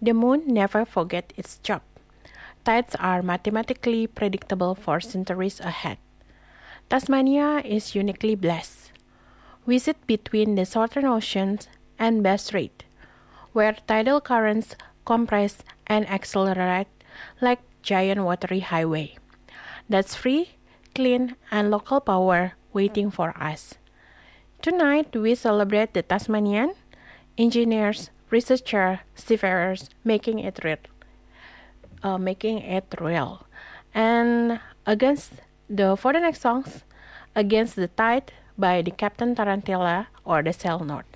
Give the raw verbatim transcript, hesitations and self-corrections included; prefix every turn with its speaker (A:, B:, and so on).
A: The moon never forgets its job. Tides are mathematically predictable for centuries ahead. Tasmania is uniquely blessed. We sit between the Southern Oceans and Bass Strait, where tidal currents compress and accelerate like giant watery highway. That's free, clean, and local power waiting for us. Tonight we celebrate the Tasmanian engineers, researchers, seafarers making it real, uh, making it real. And against the for the next songs, Against the Tide by the Captain Tarantella or the Sail North.